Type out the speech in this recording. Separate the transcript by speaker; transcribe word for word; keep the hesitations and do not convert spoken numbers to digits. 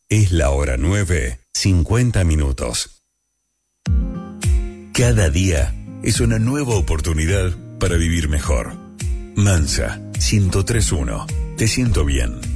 Speaker 1: Es la hora nueve, cincuenta minutos. Cada día es una nueva oportunidad para vivir mejor. Mansa, ciento tres punto uno. Te siento bien.